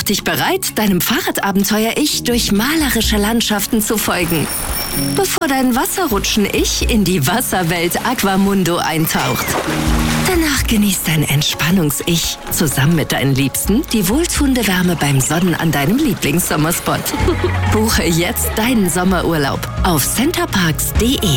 dich bereit, deinem Fahrradabenteuer-Ich durch malerische Landschaften zu folgen, bevor dein Wasserrutschen-Ich in die Wasserwelt Aquamundo eintaucht. Danach genießt dein Entspannungs-Ich zusammen mit deinen Liebsten die wohltuende Wärme beim Sonnen an deinem Lieblingssommerspot. Buche jetzt deinen Sommerurlaub auf centerparks.de.